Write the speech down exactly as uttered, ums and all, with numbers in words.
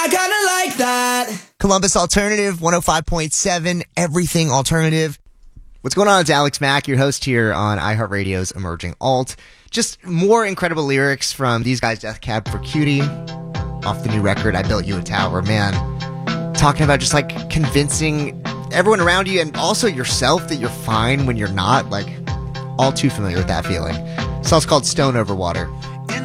I kinda like that. Columbus Alternative, one oh five point seven, everything alternative. What's going on? It's Alex Mack, your host here on iHeartRadio's Emerging Alt. Just more incredible lyrics from these guys, Death Cab for Cutie, off the new record, I Built You a Tower. Man, talking about just like convincing everyone around you and also yourself that you're fine when you're not. Like, all too familiar with that feeling. The song's called Stone Over Water.